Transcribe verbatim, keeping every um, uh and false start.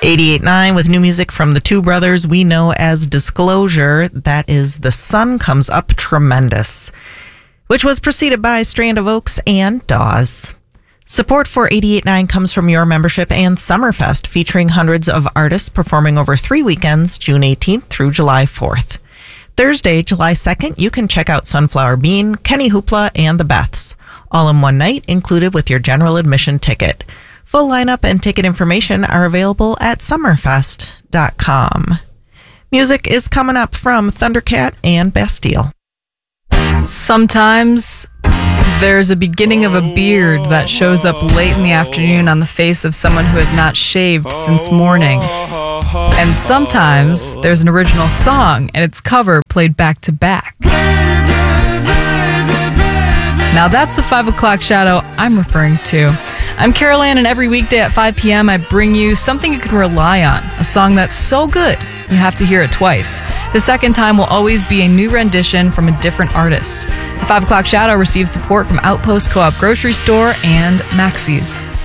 eighty-eight point nine with new music from the two brothers we know as Disclosure. That is The Sun Comes Up Tremendous, which was preceded by Strand of Oaks and Dawes. Support for eighty-eight point nine comes from your membership and Summerfest, featuring hundreds of artists performing over three weekends, June eighteenth through July fourth. Thursday, July second, you can check out Sunflower Bean, Kenny Hoopla, and the Beths, all in one night, included with your general admission ticket. Full lineup and ticket information are available at summerfest dot com. Music is coming up from Thundercat and Bastille. Sometimes there's a beginning of a beard that shows up late in the afternoon on the face of someone who has not shaved since morning. And sometimes there's an original song and its cover played back to back. Now that's the five o'clock shadow I'm referring to. I'm Carol Ann, and every weekday at five p.m. I bring you something you can rely on, a song that's so good you have to hear it twice. The second time will always be a new rendition from a different artist. The five o'clock shadow receives support from Outpost Co-op Grocery Store and Maxey's.